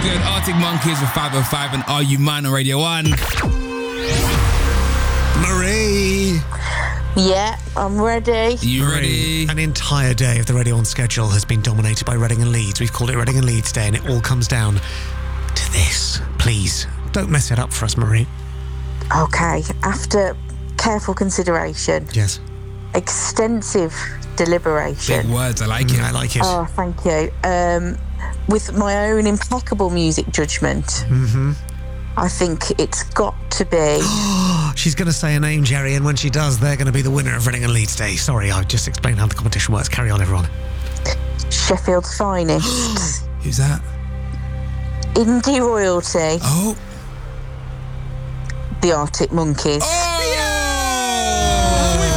good. Arctic Monkeys with 505 and Are You Mine on Radio 1. Marie! Yeah, I'm ready. You ready? An entire day of the Radio 1 schedule has been dominated by Reading and Leeds. We've called it Reading and Leeds Day, and it all comes down to this. Please, don't mess it up for us, Marie. Okay, after careful consideration, Yes. extensive deliberation. Big words, I like it. I like it. Oh, thank you. With my own impeccable music judgment, I think it's got to be... She's going to say a name, Jerry, and when she does, they're going to be the winner of Reading and Leeds Day. Sorry, I've just explained how the competition works. Carry on, everyone. Sheffield's finest. Who's that? Indie royalty. Oh. The Arctic Monkeys. Oh!